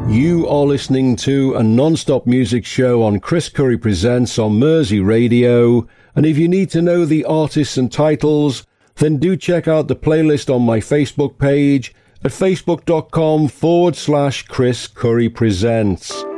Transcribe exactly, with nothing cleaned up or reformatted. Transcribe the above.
You are listening to a non-stop music show on Chris Curry Presents on Mersey Radio, and if you need to know the artists and titles, then do check out the playlist on my Facebook page at facebook.com forward slash Chris Curry Presents.